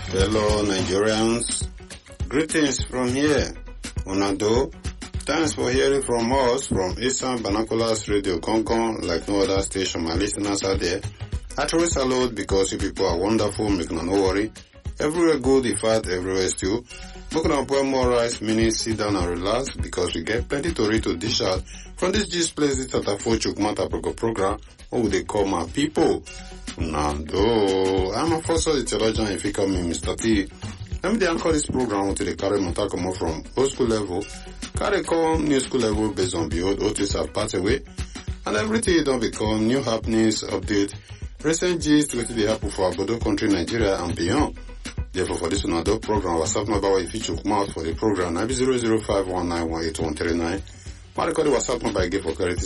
Fellow Nigerians, greetings from here. Unado, thanks for hearing from us from Eastern Binoculars Radio Concon, like no other station. My listeners are there. I truly salute because you people are wonderful, make no worry. Everywhere good, in fact, everywhere still. Make no boil more rice, meaning sit down and relax because we get plenty to read to dish out from this gist places that are for Chukmata program. What would they call my people? Nando, I'm a first the theologian if you call me Mr. T. Let me then call this program until they carry Montakomo from old school level, carry come new school level based on the old Otis have passed away, and everything don't become new happenings, update, recent gist, what they happen for Abodo country, Nigeria and beyond. Therefore, for this Unado program, WhatsApp number if you chook mouth for the program, 00519181139. My record WhatsApp number again for clarity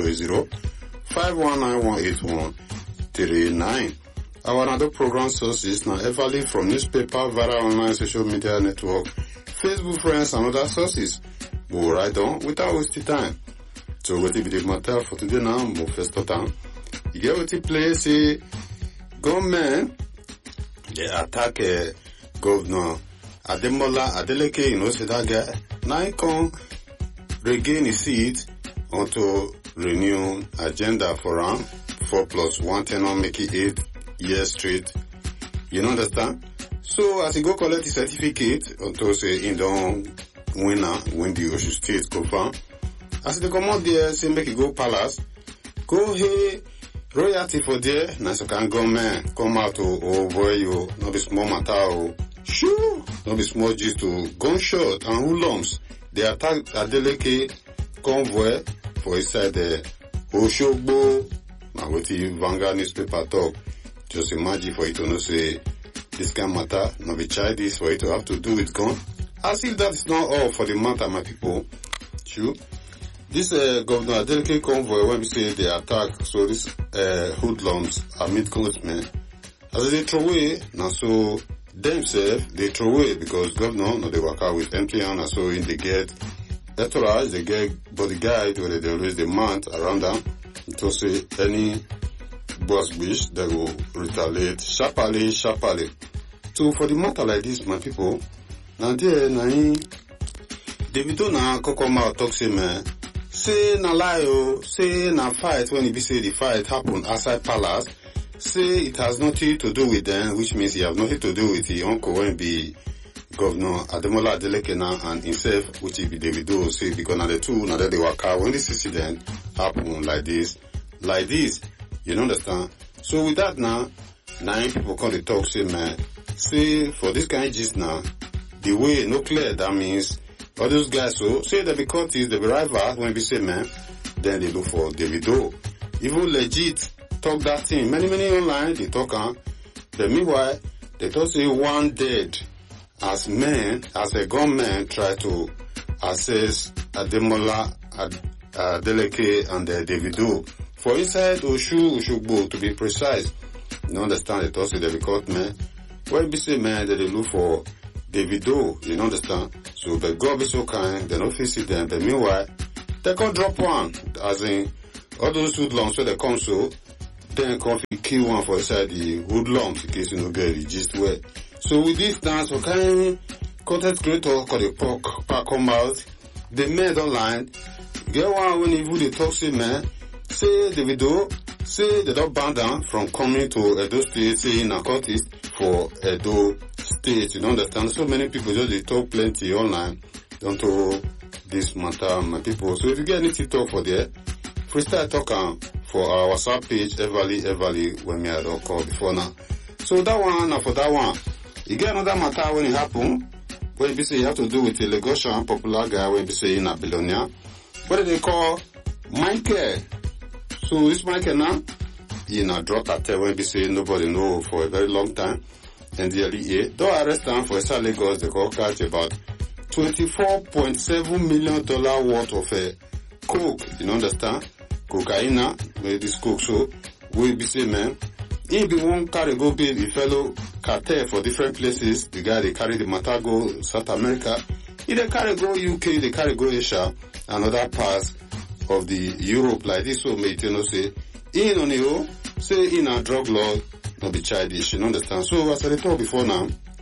6080-519-18139. Our another program sources now heavily from newspaper, via online social media network, Facebook friends and other sources. Go right on without wasting time. So what will be the matter for today now? Move first time. You get what you play, say, government, they attack Governor Ademola Adeleke, you know, say that guy, now he can regain his seat onto renew agenda for him, 4+1 tenure, make it 8 years straight. You know understand? So as he go collect his certificate, until say he don't win the Osun State confirm. As they come out there, say make he go palace, go hey, royalty for there, na so can government come out oh boy you, no be small matter oh. Sure, no be small gist to gunshot and hoodlums. They attack Adeleke convoy for inside the Oshogbo. Now what the Vanguard newspaper talk. Just imagine for it to know say this kind of matter, not be childish for it to have to do with gun. As if that is not all for the matter, my people. Sure. This Governor Adeleke convoy, when we say they attack, so this hoodlums are mid-continent. As they throw away, now so themselves, they throw away because governor, no, they work out with empty hand, and so in they get entourage, they get bodyguard, where they always demand around them, to say any boss bitch, they will retaliate sharply. So for the matter like this, my people, now there, Davido na kokoma talk say man, say na lie oh, say na fight when he be say the fight happened outside palace, say it has nothing to do with them, which means he have nothing to do with the uncle when be Governor Ademola Adeleke and himself, which he be Davido, say because now the two, now that they work out when this incident happen like this, you know understand? So with that now people come to talk say man, say for this kind of gist now, the way no clear, that means all those guys so say they be cultists, they be rival when we say man, then they look for Davido. Even legit talk that thing. Many online they talk but meanwhile they talk say one dead as a gunman try to assess Ademola Adeleke and Davido. For inside Oshogbo to be precise. You understand they talk say they be caught man. When we say man they look for Davido, you understand? So, but God be so kind, they don't face it them. But meanwhile, they can drop one, as in, all those hoodlums, so they come so, then come kill one for inside the hoodlums, in case you don't get the gist well. So with this dance, so kind content creator called the park come out, they made online, get one when even they talk say man, say Davido, say they don't ban down from coming to Edo State, saying a cultist for Edo State, you don't understand? So many people just they talk plenty online, don't know this matter, my people. So if you get any TikTok for there, freestyle talk for our WhatsApp page, Everly, when me I don't call before now. So that one, now for that one, you get another matter when it happen, when you say you have to do with a Lagosian popular guy, when you say in a billionaire, what they call Michael. So this Michael now, he now dropped at when you say nobody know for a very long time. And the early though arrest him for South Lagos, they call catch about $24.7 million worth of coke, you know understand? Cocaine, this coke, so we be say man, he be one carry go build a fellow cartel for different places. The guy they carry the matter go South America, he they carry go UK, they carry go Asia, and other parts of the Europe like this. So mate, you know say, in on say in a drug law. Not be childish, you understand? So as I told before now,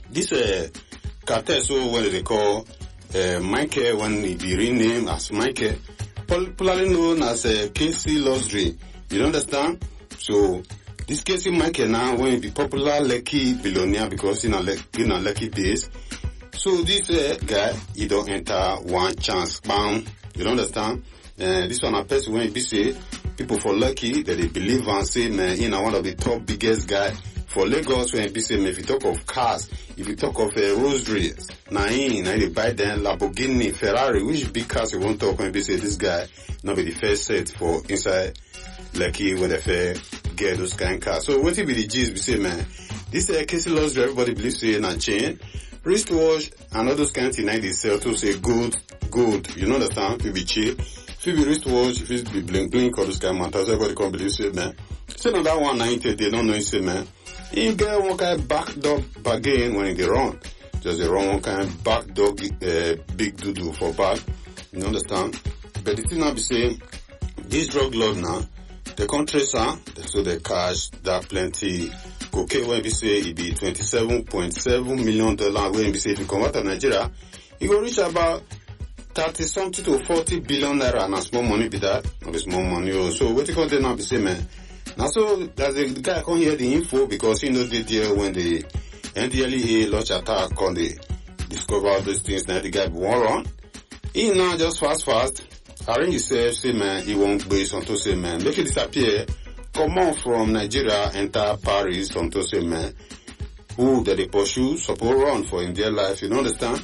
this cartel, so when they call Michael, when he be renamed as Michael, popularly known as Casey Losry. You understand? So this Casey Michael now when he be popular Lekki billionaire because in a Lekki days. So this guy, he don't enter one chance, bam. You understand? This one a person when he say people for Lekki that they believe and say man, you know, one of the top biggest guy for Lagos when he say man, if you talk of cars, if you talk of rosary, now they buy them Lamborghini, Ferrari, which big cars you won't talk when he say this guy not be the first set for inside Lekki when they fair get those kind of cars. So what it be the gist we say man, this Casey Losry everybody believes say na chain, wristwatch and all those kind of things they sell to say good, you understand? If you be cheap, if you be wristwatch, if you be blink, all those kind of matters, everybody can believe say man. Say no that 190 they don't know say man. You get one kind of backdoor bargain when they run. Just they run one kind of backdoor big doodoo for back. You understand? But the thing I be saying, this drug lord now, the country so they cash that plenty cocaine when we say it be $27.7 million when we say if you convert to Nigeria, it will reach about 30 something to 40 billion naira and small money be that, not be small money. So what you call them now be say man. Now so that the guy can't hear the info because he knows the deal when the NDLEA launch attack on the discover all those things now the guy won't run. He now just fast arrange himself, say man, he won't base on to say man, make it disappear, come on from Nigeria, enter Paris on to say man, who that they pursue, support run for in their life, you understand?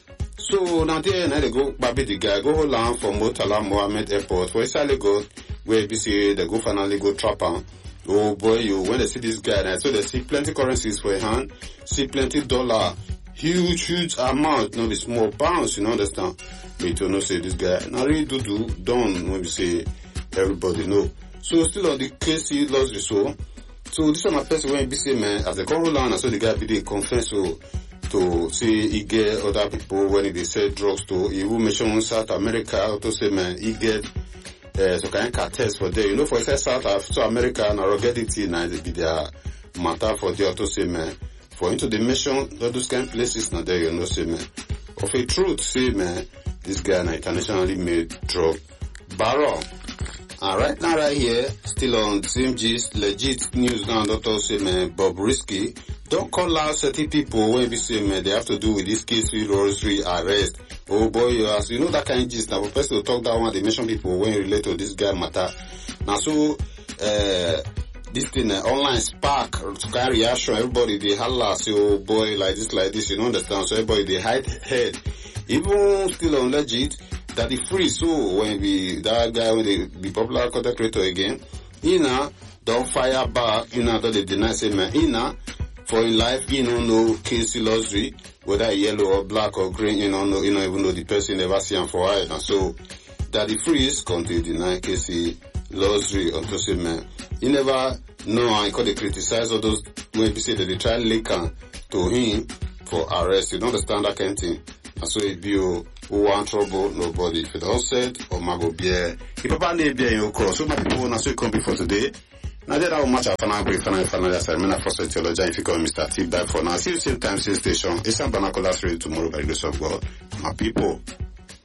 So now there, now they go, baby the guy, go land from Murtala Mohammed Airport, for inside Lagos, where they say they go finally go trap on. Oh boy, when they see this guy, now, so they see plenty currencies for a hand, see plenty dollar, huge amount, not the small pounds, you understand? Me to know say this guy, now really do done when we say everybody know. So still on the Casey Losry so this one a person when we say man, as the come round, so the guy be the confess to say he get other people when they sell drugs to, he will mention South America, to say man, he get so kind of cartels for there. You know, for South America and Rogadity now they be their matter for there to say man. For into the mission, all those kind of places now there, you know, say man. Of a truth, say man, this guy na internationally made drug baron. And right now, right here, still on the same gist, legit news now, Dr. say man, Bob Risky, don't call out certain people when we say man, they have to do with this case with Rosary arrest. Oh boy, as you know that kind of gist, now for person to talk that one, they mention people when you relate to this guy matter. Now so, this thing, online spark, kind of reaction, everybody, they holla, say, oh boy, like this, you know, understand? So everybody, they hide head. Even still on legit, that the free, so when that guy, when they be popular content creator again, don't fire back, that they deny, say, man, for in life, know Casey Losry, whether yellow or black or green, know, even though the person never see him for a while. And so, that the freeze continue deny Casey Losry unto say, man, he never know, I could criticize all those, when they say that they try link to him for arrest. You don't understand that kind of thing. And so it be who want trouble, nobody. If it all said, or mago beer. If Papa ne beer in your cross, so my people, now so it come before today. Now that I will match up and I'll go final assignment for theology if you call Mr. T. Bye for now. See you same time, same station. It's some Banacolas ready tomorrow by the grace of God. My people.